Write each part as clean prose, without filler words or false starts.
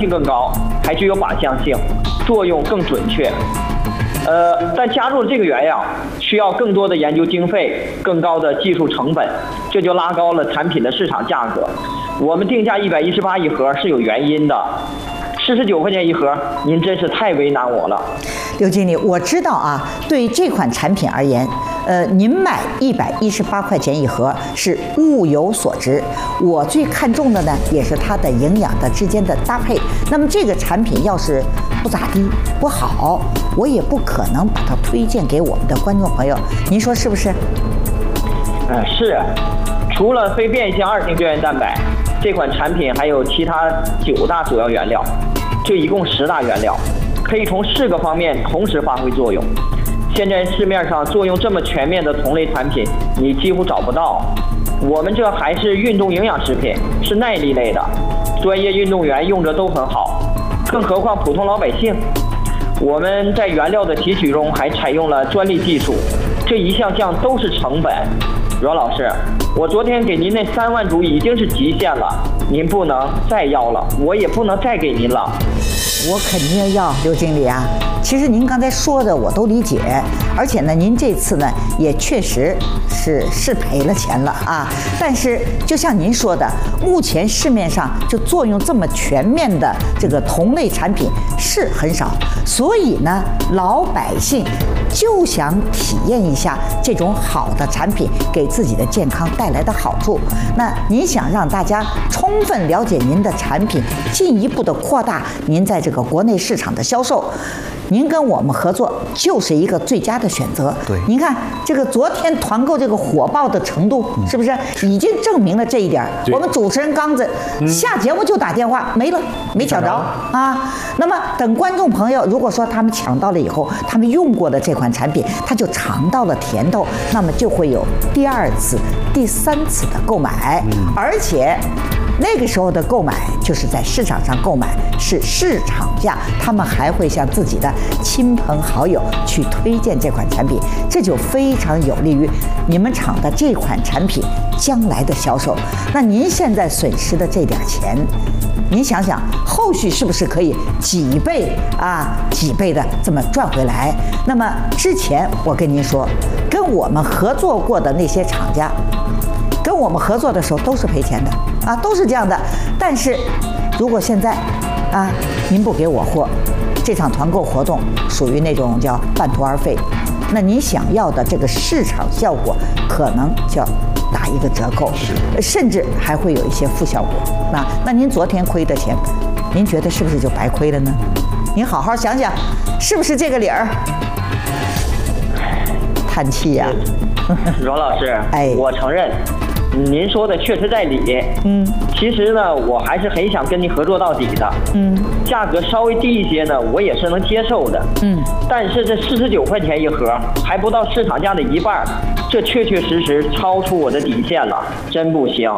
性更高，还具有靶向性，作用更准确。但加入这个原料需要更多的研究经费，更高的技术成本，这就拉高了产品的市场价格。我们定价118一盒是有原因的，49块钱一盒，您真是太为难我了。 刘经理，我知道啊，对于这款产品而言，您卖118块钱一盒是物有所值。我最看重的呢，也是它的营养的之间的搭配。那么这个产品要是不咋地不好，我也不可能把它推荐给我们的观众朋友。您说是不是？ 是。除了非变性2型胶原蛋白，这款产品还有其他9大主要原料，这一共10大原料，可以从4个方面同时发挥作用。现在市面上作用这么全面的同类产品，你几乎找不到。我们这还是运动营养食品，是耐力类的，专业运动员用着都很好，更何况普通老百姓。我们在原料的提取中还采用了专利技术，这一项项都是成本。阮老师，我昨天给您那3万组已经是极限了，您不能再要了，我也不能再给您了。 我肯定要，刘经理啊。其实您刚才说的我都理解，而且呢，您这次呢也确实是赔了钱了啊。但是就像您说的，目前市面上就作用这么全面的这个同类产品是很少，所以呢，老百姓就想体验一下这种好的产品给自己的健康带来的好处。那您想让大家充分了解您的产品，进一步的扩大您在这个国内市场的销售，您跟我们合作就是一个最佳的选择。 对， 您看这个昨天团购这个火爆的程度，是不是已经证明了这一点？我们主持人刚子下节目就打电话，没了，没抢着啊。那么等观众朋友如果说他们抢到了以后，他们用过的这款产品，他就尝到了甜头，那么就会有第2次、第3次的购买，而且那个时候的购买就是在市场上购买，是市场价，他们还会向自己的亲朋好友去推荐这款产品，这就非常有利于你们厂的这款产品将来的销售。那您现在损失的这点钱，您想想后续是不是可以几倍的这么赚回来？那么之前我跟您说，跟我们合作过的那些厂家，跟我们合作的时候都是赔钱的啊，都是这样的。但是如果现在您不给我货，这场团购活动属于那种叫半途而废，那您想要的这个市场效果可能就要打一个折扣，甚至还会有一些负效果。那您昨天亏的钱，您觉得是不是就白亏了呢？您好好想想，是不是这个理儿？叹气呀。 阮老师，我承认您说的确实在理。其实呢，我还是很想跟您合作到底的。价格稍微低一些呢，我也是能接受的。但是这49块钱一盒，还不到市场价的1半，这确确实实超出我的底线了，真不行。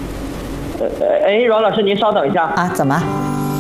阮老师，您稍等一下啊，怎么？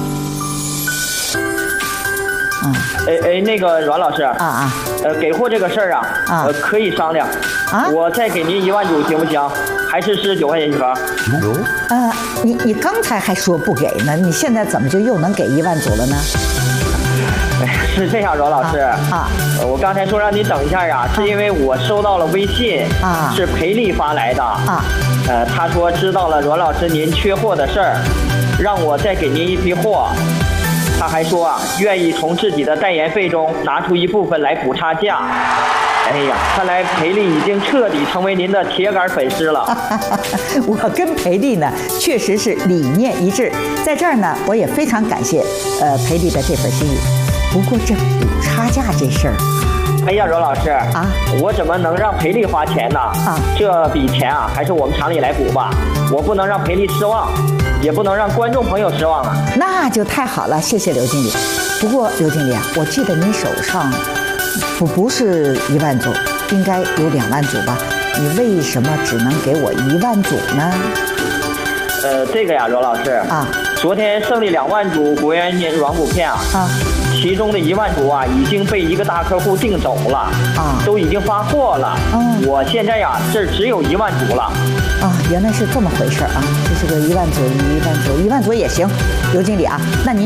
那个阮老师给货这个事儿可以商量我再给您1万组行不行？还是49块钱一盒？ 你刚才还说不给呢，你现在怎么就又能给1万组了呢？ 是这样，阮老师我刚才说让你等一下是因为我收到了微信是裴丽发来的他说知道了阮老师您缺货的事儿，让我再给您一批货。他还说愿意从自己的代言费中拿出一部分来补差价。哎呀，看来裴丽已经彻底成为您的铁杆粉丝了。 我跟裴丽呢，确实是理念一致。在这儿呢，我也非常感谢裴丽的这份心意。不过这补差价这事儿， 哎呀，阮老师我怎么能让裴丽花钱呢？这笔钱还是我们厂里来补吧。我不能让裴丽失望，也不能让观众朋友失望那就太好了，谢谢刘经理。不过刘经理我记得您手上不是1万组，应该有2万组吧？你为什么只能给我1万组呢？ 这个阮老师昨天剩的2万组国元软骨片其中的1万组已经被一个大客户订走了都已经发货了我现在这只有1万组了原来是这么回事这是个1万组也行，刘经理那您